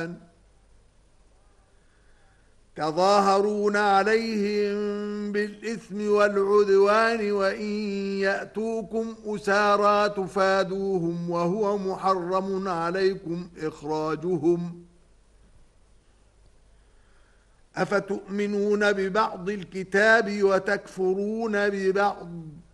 تظاهرون عليهم بالإثم والعدوان وإن يأتوكم أسارى تفادوهم وهو محرم عليكم إخراجهم أفتؤمنون ببعض الكتاب وتكفرون ببعض